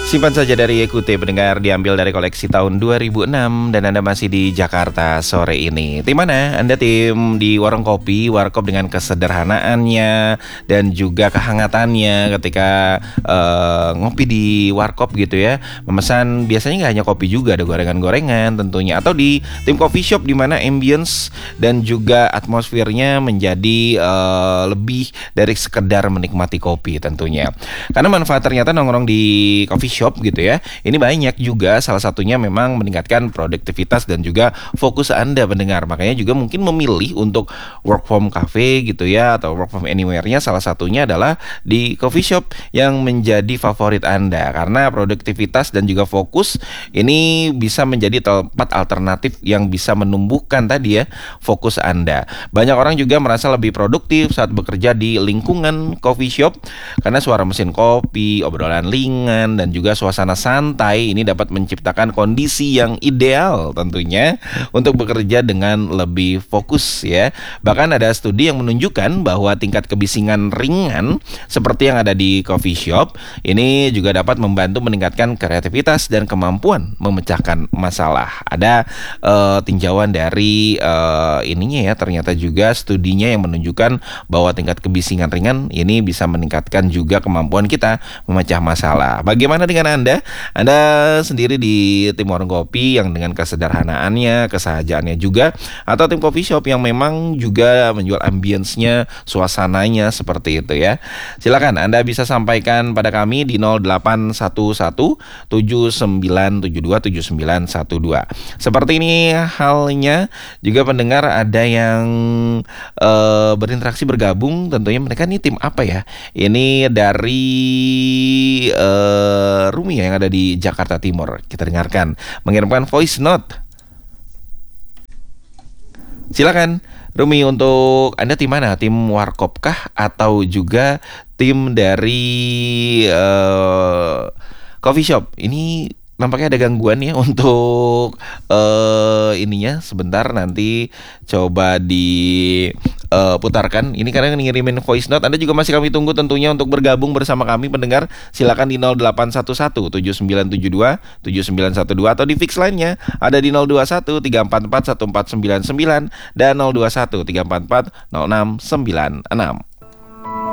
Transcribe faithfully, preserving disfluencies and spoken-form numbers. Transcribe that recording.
Simpan saja dari Ekute pendengar, diambil dari koleksi tahun dua ribu enam dan Anda masih di Jakarta sore ini. Tim mana? Anda tim di warung kopi, warkop dengan kesederhanaannya dan juga kehangatannya ketika uh, ngopi di warkop gitu ya. Memesan biasanya nggak hanya kopi juga, ada gorengan-gorengan tentunya. Atau di tim coffee shop di mana ambience dan juga atmosfernya menjadi uh, lebih dari sekedar menikmati kopi tentunya. Karena manfaat ternyata nongkrong di coffee shop gitu ya, ini banyak juga, salah satunya memang meningkatkan produktivitas dan juga fokus Anda mendengar. Makanya juga mungkin memilih untuk work from cafe gitu ya, atau work from anywhere-nya salah satunya adalah di coffee shop yang menjadi favorit Anda. Karena produktivitas dan juga fokus ini bisa menjadi tempat alternatif yang bisa menumbuhkan tadi ya fokus Anda. Banyak orang juga merasa lebih produktif saat bekerja di lingkungan coffee shop karena suara mesin kopi, obrolan ringan dan juga juga suasana santai ini dapat menciptakan kondisi yang ideal tentunya untuk bekerja dengan lebih fokus ya. Bahkan ada studi yang menunjukkan bahwa tingkat kebisingan ringan seperti yang ada di coffee shop ini juga dapat membantu meningkatkan kreativitas dan kemampuan memecahkan masalah. Ada uh, tinjauan dari uh, ininya ya, ternyata juga studinya yang menunjukkan bahwa tingkat kebisingan ringan ini bisa meningkatkan juga kemampuan kita memecah masalah. Bagaimana dengan Anda? Anda sendiri di tim warung kopi yang dengan kesederhanaannya, kesahajaannya juga, atau tim coffee shop yang memang juga menjual ambience-nya, suasananya seperti itu ya. Silakan Anda bisa sampaikan pada kami di nol delapan satu satu tujuh sembilan tujuh dua tujuh sembilan satu dua. Seperti ini halnya juga pendengar ada yang uh, berinteraksi bergabung, tentunya mereka nih tim apa ya? Ini dari uh, Rumi yang ada di Jakarta Timur. Kita dengarkan mengirimkan voice note. Silakan Rumi, untuk Anda tim mana? Tim warkop kah atau juga tim dari uh, coffee shop? Ini nampaknya ada gangguan ya untuk uh, ininya. Sebentar, nanti coba diputarkan. Uh, ini karena ngirimin voice note. Anda juga masih kami tunggu tentunya untuk bergabung bersama kami pendengar. Silakan di nol delapan satu satu tujuh sembilan tujuh dua tujuh sembilan satu dua atau di fix lainnya ada di nol dua satu tiga empat empat satu empat sembilan sembilan dan nol dua satu tiga empat empat nol enam sembilan enam.